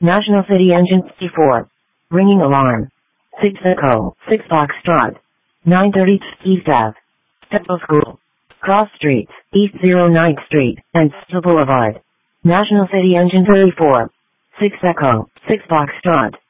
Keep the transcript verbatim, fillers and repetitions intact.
National City Engine fifty-four. Ringing alarm. six Echo, six Foxtrot. nine thirty East Ave. Temple School. Cross Streets, East oh ninth Street, and Still Boulevard. National City Engine thirty-four. six Echo, six Foxtrot.